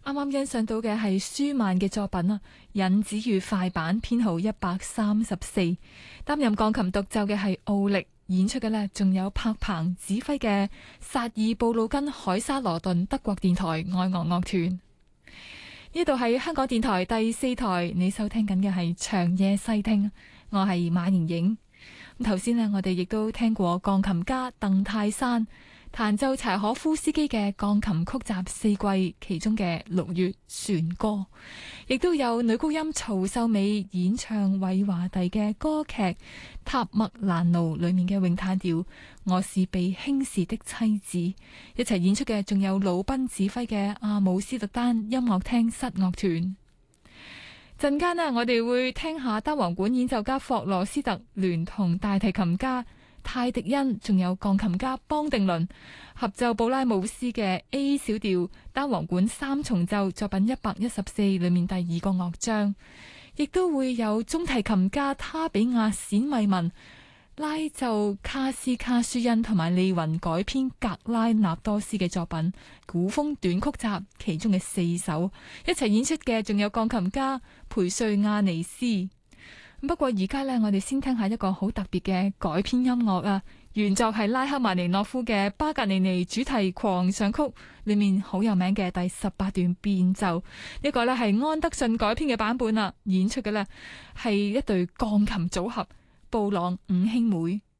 啱啱欣賞到嘅係舒曼嘅作品啊，引子與快板編號134，擔任鋼琴獨奏嘅係奧力，演出嘅呢仲有柏鵬指揮嘅薩爾布魯根海沙羅頓德國電台愛樂樂團。呢度係香港電台第4台，你收聽緊嘅係長夜細聽，我係馬瑩瑩。咁頭先呢，我哋亦都聽過鋼琴家鄧泰山彈奏柴可夫斯基嘅鋼琴曲集4季其中嘅6月旋歌，亦都有女高音曹秀美演唱韋華第嘅歌劇《塔麥蘭奴》裏面嘅詠嘆調我是被輕視的妻子，一齊演出嘅仲有魯賓指揮嘅阿姆斯特丹音樂廳室樂團。陣間呢，我哋會聽下單簧管演奏家霍羅斯特聯同大提琴家泰迪恩，仲有鋼琴家邦定倫合奏布拉姆斯嘅 A 小調單簧管3重奏作品114裏面第2個樂章，亦都會有中提琴家他比亞冼米文拉奏卡斯卡舒恩同埋利雲改編格拉納多斯嘅作品古風短曲集其中嘅4首，一齊演出嘅仲有鋼琴家培瑞亞尼斯。不過而家呢，我哋先聽下一個好特別嘅改編音樂啊！原作係拉赫曼尼諾夫嘅巴格尼尼主題狂想曲裏面好有名嘅第18段變奏，呢個呢係安德遜改編嘅版本啊！演出嘅呢係一對鋼琴組合布朗五兄妹。